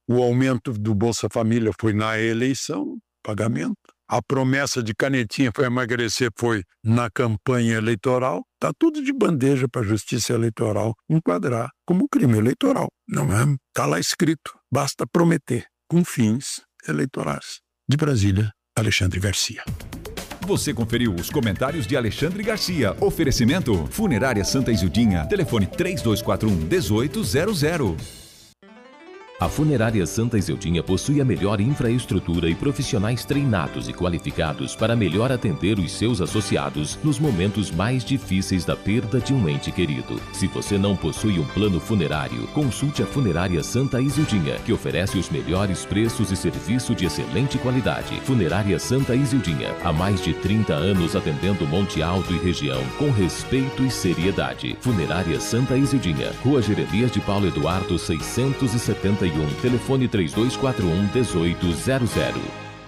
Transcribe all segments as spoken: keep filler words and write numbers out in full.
O aumento do Bolsa Família foi na eleição, pagamento. A promessa de canetinha para emagrecer foi na campanha eleitoral. Está tudo de bandeja para a Justiça Eleitoral enquadrar como crime eleitoral, não é? Está lá escrito, basta prometer, com fins eleitorais. De Brasília, Alexandre Garcia. Você conferiu os comentários de Alexandre Garcia. Oferecimento Funerária Santa Isildinha. Telefone três dois quatro um, um oito zero zero. A Funerária Santa Isildinha possui a melhor infraestrutura e profissionais treinados e qualificados para melhor atender os seus associados nos momentos mais difíceis da perda de um ente querido. Se você não possui um plano funerário, consulte a Funerária Santa Isildinha, que oferece os melhores preços e serviço de excelente qualidade. Funerária Santa Isildinha, há mais de trinta anos atendendo Monte Alto e região com respeito e seriedade. Funerária Santa Isildinha, Rua Jeremias de Paulo Eduardo seiscentos e setenta e um, telefone três dois quatro um, um oito zero zero.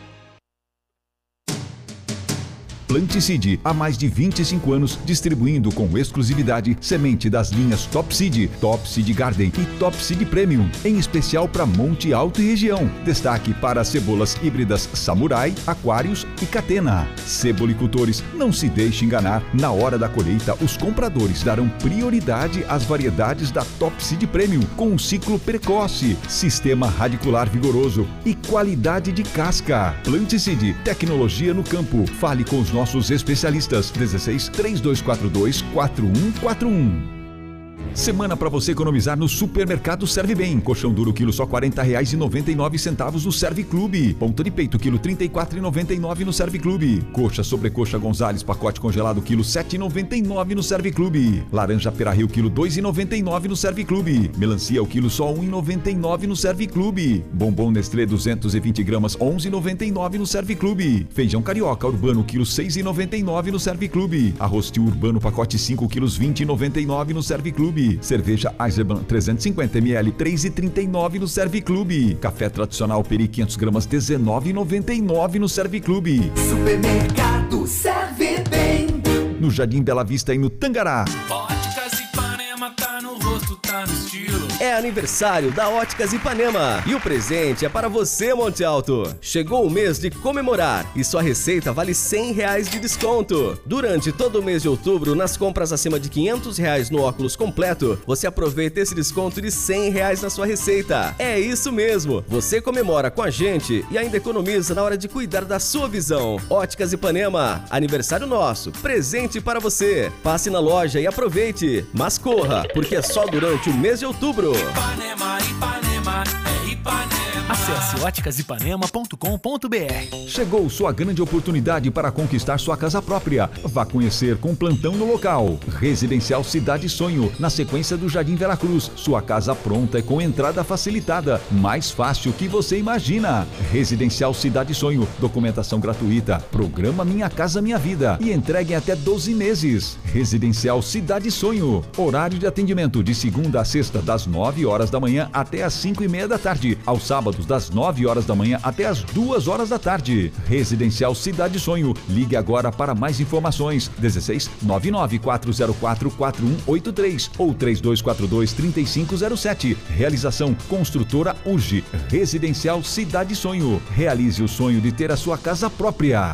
Planticide, há mais de vinte e cinco anos, distribuindo com exclusividade semente das linhas Top Seed, Top Seed Garden e Top Seed Premium, em especial para Monte Alto e região. Destaque para cebolas híbridas Samurai, Aquários e Catena. Cebolicultores, não se deixe enganar. Na hora da colheita, os compradores darão prioridade às variedades da Top Seed Premium, com um ciclo precoce, sistema radicular vigoroso e qualidade de casca. Planticide, tecnologia no campo. Fale com os nossos especialistas. dezesseis, três dois quatro dois, quatro um quatro um. Semana para você economizar no Supermercado Serve Bem. Colchão duro quilo só quarenta reais e noventa e nove centavos no Serve Clube. Ponta de peito quilo trinta e quatro reais e noventa e nove no Serve Clube. Coxa sobrecoxa Gonzales pacote congelado quilo sete reais e noventa e nove no Serve Clube. Laranja Pera-Rio quilo dois reais e noventa e nove no Serve Clube. Melancia o quilo só um real e noventa e nove no Serve Clube. Bombom Nestlé duzentos e vinte gramas onze reais e noventa e nove no Serve Clube. Feijão carioca urbano quilo seis reais e noventa e nove no Serve Clube. Arroz tio urbano pacote cinco quilos vinte reais e noventa e nove no Serve Clube. Cerveja Eisenbahn trezentos e cinquenta mililitros três reais e trinta e nove no Serve Clube. Café tradicional Peri quinhentas gramas dezenove reais e noventa e nove no Serve Clube. Supermercado Serve Bem. No Jardim Bela Vista e no Tangará. Óticas Ipanema tá no rosto, tá no estilo. É aniversário da Óticas Ipanema e o presente é para você, Monte Alto. Chegou o mês de comemorar e sua receita vale cem reais de desconto. Durante todo o mês de outubro, nas compras acima de quinhentos reais no óculos completo, você aproveita esse desconto de cem reais na sua receita. É isso mesmo, você comemora com a gente e ainda economiza na hora de cuidar da sua visão. Óticas Ipanema, aniversário nosso, presente para você. Passe na loja e aproveite, mas corra, porque é só durante o mês de outubro. Ipanema, Ipanema, é Ipanema. Acesse óticas ipanema ponto com ponto b r. Chegou sua grande oportunidade para conquistar sua casa própria. Vá conhecer com plantão no local. Residencial Cidade Sonho, na sequência do Jardim Veracruz. Sua casa pronta e com entrada facilitada. Mais fácil que você imagina. Residencial Cidade Sonho. Documentação gratuita. Programa Minha Casa Minha Vida. E entregue em até doze meses. Residencial Cidade Sonho. Horário de atendimento de segunda a sexta, das nove horas da manhã até as cinco e meia da tarde. Aos sábados, das nove horas da manhã até as duas horas da tarde. Residencial Cidade Sonho. Ligue agora para mais informações. dezesseis, nove nove quatro zero quatro, quatro um oito três ou três dois quatro dois, três cinco zero sete. Realização Construtora Urge. Residencial Cidade Sonho. Realize o sonho de ter a sua casa própria.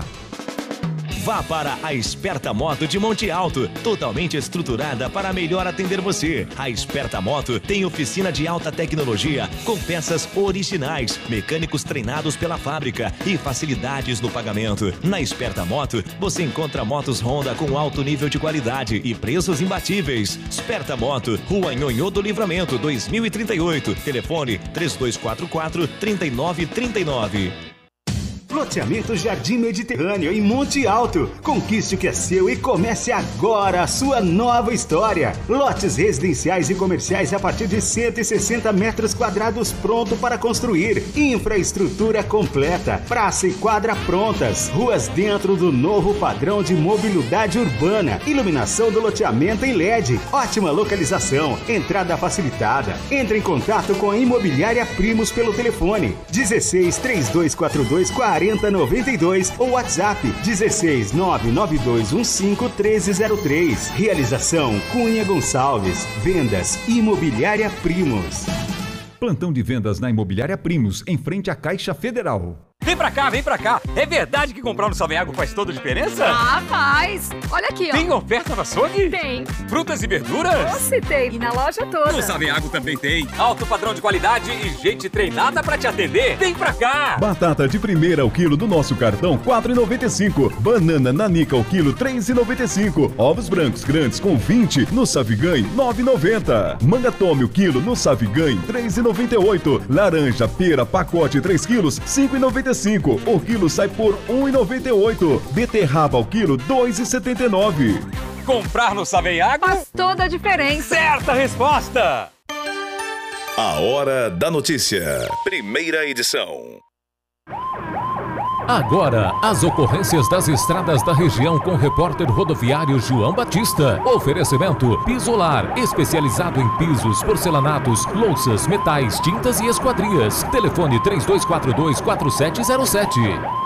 Vá para a Esperta Moto de Monte Alto, totalmente estruturada para melhor atender você. A Esperta Moto tem oficina de alta tecnologia, com peças originais, mecânicos treinados pela fábrica e facilidades no pagamento. Na Esperta Moto, você encontra motos Honda com alto nível de qualidade e preços imbatíveis. Esperta Moto, Rua Nhonhô do Livramento, dois mil e trinta e oito. Telefone três dois quatro quatro, três nove três nove. Loteamento Jardim Mediterrâneo em Monte Alto. Conquiste o que é seu e comece agora a sua nova história. Lotes residenciais e comerciais a partir de cento e sessenta metros quadrados pronto para construir. Infraestrutura completa. Praça e quadra prontas. Ruas dentro do novo padrão de mobilidade urbana. Iluminação do loteamento em L E D. Ótima localização. Entrada facilitada. Entre em contato com a Imobiliária Primos pelo telefone dezesseis, três dois quatro dois, quarenta noventa e dois ou WhatsApp dezesseis, nove nove dois um cinco, treze zero três. Realização Cunha Gonçalves. Vendas Imobiliária Primos. Plantão de vendas na Imobiliária Primos, em frente à Caixa Federal. Vem pra cá, vem pra cá. É verdade que comprar no Savenhago faz toda a diferença? Ah, faz. Olha aqui, ó. Tem oferta no açougue? Tem. Frutas e verduras? Nossa, tem. E na loja toda. No Savenhago também tem. Alto padrão de qualidade e gente treinada pra te atender. Vem pra cá. Batata de primeira ao quilo do nosso cartão, quatro reais e noventa e cinco centavos. Banana nanica ao quilo, três reais e noventa e cinco centavos. Ovos brancos grandes com vinte no Saviganhe, nove reais e noventa centavos. Manga tome o quilo no Saviganhe, três reais e noventa e oito centavos. Laranja pera pacote três quilos, cinco reais e noventa e cinco centavos. O quilo sai por um real e noventa e oito centavos. Beterraba ao quilo, dois reais e setenta e nove centavos. Comprar no Savenhago faz toda a diferença. Certa resposta. A Hora da Notícia. Primeira edição. Agora, as ocorrências das estradas da região com o repórter rodoviário João Batista. Oferecimento Pisolar, especializado em pisos, porcelanatos, louças, metais, tintas e esquadrias. Telefone três dois quatro dois, quatro sete zero sete.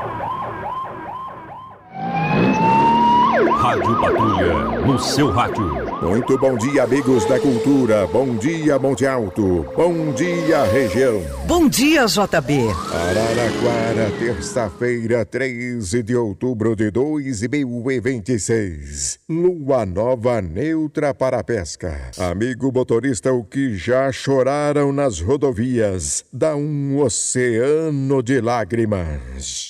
Rádio Patrulha, no seu rádio. Muito bom dia, amigos da cultura. Bom dia, Monte Alto. Bom dia, região. Bom dia, J B. Araraquara, terça-feira, treze de outubro de dois mil e vinte e seis. Lua nova neutra para a pesca. Amigo motorista, o que já choraram nas rodovias dá um oceano de lágrimas.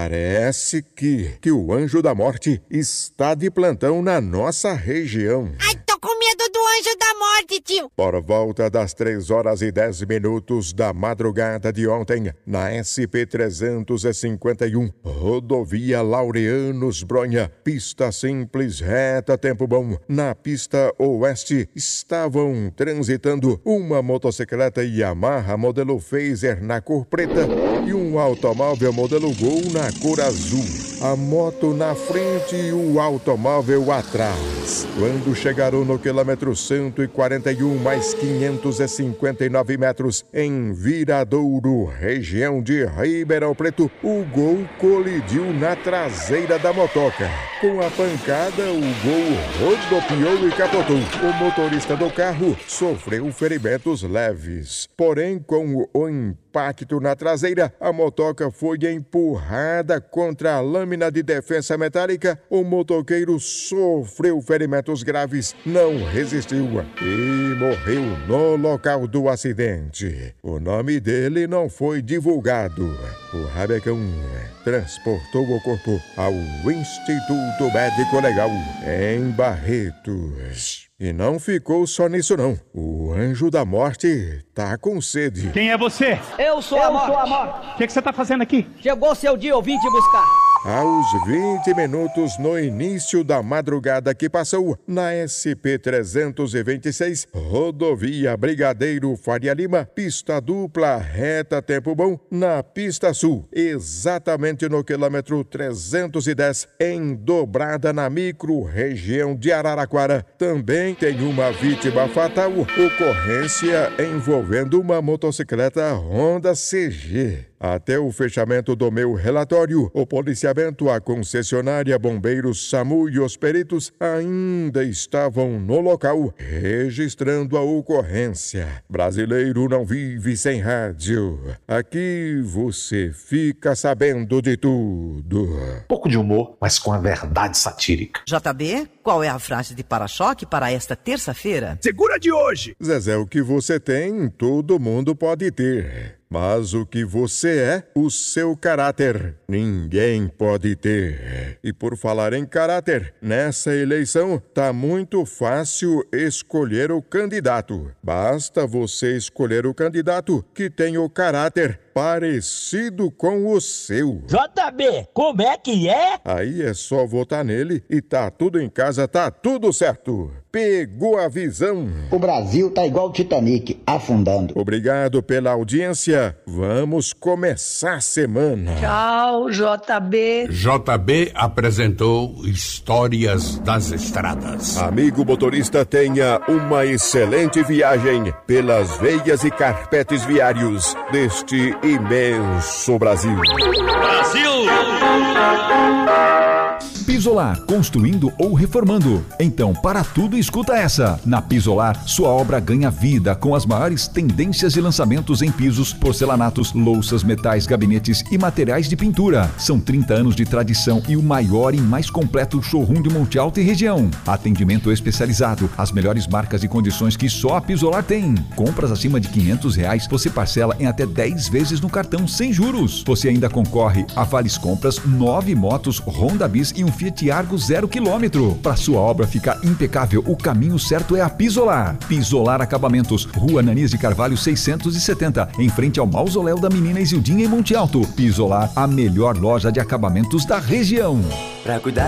Parece que, que o anjo da morte está de plantão na nossa região. Ai, tô com medo do anjo da morte, tio. Por volta das três horas e dez minutos da madrugada de ontem, na S P trezentos e cinquenta e um, rodovia Laureanos Bronha, pista simples, reta, tempo bom. Na pista oeste estavam transitando uma motocicleta Yamaha modelo Phaser na cor preta e um automóvel modelo Gol na cor azul. A moto na frente e o automóvel atrás. Quando chegaram no quilômetro cento e quarenta e um mais quinhentos e cinquenta e nove metros em Viradouro, região de Ribeirão Preto, o Gol colidiu na traseira da motoca. Com a pancada, o Gol rodopiou e capotou. O motorista do carro sofreu ferimentos leves. Porém, com o impacto na traseira, a motoca foi empurrada contra a lâmina de defensa metálica. O motoqueiro sofreu ferimentos graves, não resistiu e morreu no local do acidente. O nome dele não foi divulgado. O rabecão transportou o corpo ao Instituto Médico Legal em Barretos. E não ficou só nisso não. O anjo da morte tá com sede. Quem é você? Eu sou Eu a morte. Sou a morte. O que, que você tá fazendo aqui? Chegou seu dia, eu vim te buscar. Aos vinte minutos no início da madrugada que passou, na S P trezentos e vinte e seis, rodovia Brigadeiro Faria Lima, pista dupla, reta, tempo bom, na pista sul, exatamente no quilômetro trezentos e dez, em dobrada na micro-região de Araraquara. Também tem uma vítima fatal, ocorrência envolvendo uma motocicleta Honda C G. Até o fechamento do meu relatório, o policiamento, a concessionária, bombeiros, SAMU e os peritos ainda estavam no local, registrando a ocorrência. Brasileiro não vive sem rádio. Aqui você fica sabendo de tudo. Pouco de humor, mas com a verdade satírica. J B, qual é a frase de para-choque para esta terça-feira? Segura de hoje! Zezé, o que você tem, todo mundo pode ter. Mas o que você é, o seu caráter, ninguém pode ter. E por falar em caráter, nessa eleição tá muito fácil escolher o candidato. Basta você escolher o candidato que tem o caráter parecido com o seu. J B, como é que é? Aí é só votar nele e tá tudo em casa, tá tudo certo. Pegou a visão. O Brasil tá igual o Titanic, afundando. Obrigado pela audiência. Vamos começar a semana. Tchau, J B. J B apresentou Histórias das Estradas. Amigo motorista, tenha uma excelente viagem pelas veias e carpetes viários deste imenso Brasil. Brasil! Pisolar, construindo ou reformando. Então, para tudo, escuta essa. Na Pisolar, sua obra ganha vida com as maiores tendências de lançamentos em pisos, porcelanatos, louças, metais, gabinetes e materiais de pintura. São trinta anos de tradição e o maior e mais completo showroom de Monte Alto e região. Atendimento especializado, as melhores marcas e condições que só a Pisolar tem. Compras acima de quinhentos reais, você parcela em até dez vezes no cartão sem juros. Você ainda concorre a vales compras, nove motos, Honda Bis e um Fiat Argo zero quilômetro. Para sua obra ficar impecável, o caminho certo é a Pisolar. Pisolar Acabamentos, Rua Ananias de Carvalho seiscentos e setenta, em frente ao Mausoléu da Menina Isildinha em Monte Alto. Pisolar, a melhor loja de acabamentos da região. Pra cuidar